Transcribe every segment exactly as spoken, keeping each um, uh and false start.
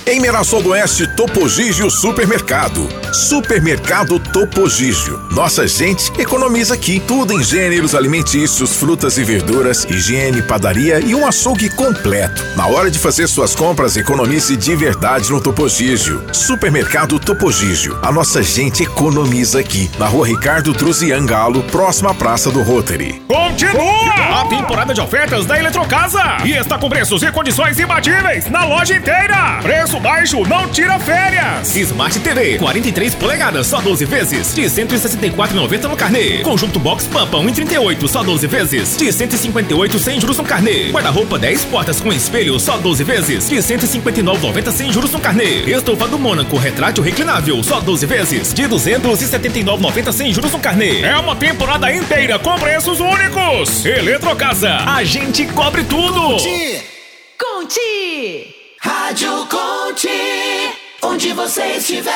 Em Mirassol do Oeste, Topo Gigio Supermercado. Supermercado Topo Gigio. Nossa gente economiza aqui. Tudo em gêneros alimentícios, frutas e verduras, higiene, padaria e um açougue completo. Na hora de fazer suas compras, economize de verdade no Topo Gigio. Supermercado Topo Gigio. A nossa gente economiza aqui. Na rua Ricardo Druzian Galo, próxima à Praça do Rotary. Continua a temporada de ofertas da Eletrocasa e está com preços e condições imbatíveis na loja inteira. Preço baixo não tira férias. Smart T V quarenta e três polegadas, só doze vezes, de cento e sessenta e quatro reais e noventa centavos no carnê. Conjunto Box Pampa um e trinta e oito, só doze vezes, de cento e cinquenta e oito reais sem juros no carnê. Guarda-roupa dez portas com espelho, só doze vezes, de cento e cinquenta e nove reais e noventa centavos sem juros no carnê. Estofa do Mônaco retrátil reclinável, só doze vezes, de duzentos e setenta e nove reais e noventa centavos sem juros no carnê. É uma temporada inteira com preços únicos. Eletrocasa, a gente cobre tudo. Conte! Conte! Rádio Conte, onde você estiver.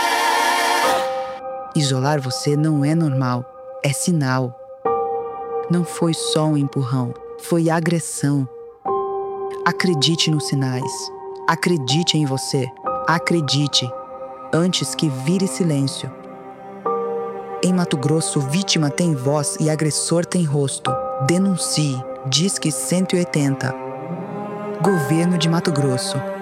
Isolar você não é normal, é sinal. Não foi só um empurrão, foi agressão. Acredite nos sinais. Acredite em você. Acredite, antes que vire silêncio. Em Mato Grosso, vítima tem voz e agressor tem rosto. Denuncie. Disque cento e oitenta. Governo de Mato Grosso.